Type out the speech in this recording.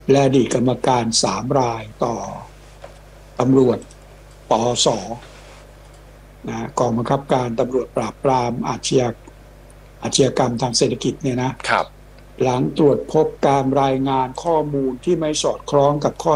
และอดีตกรรมการ3 รายต่อตำรวจปอสนะกองบังคับการตำรวจปราบปรามอาชญากรรมทางเศรษฐกิจเนี่ยนะครับหลังตรวจพบการรายงานข้อมูลที่ไม่สอดคล้องกับข้อ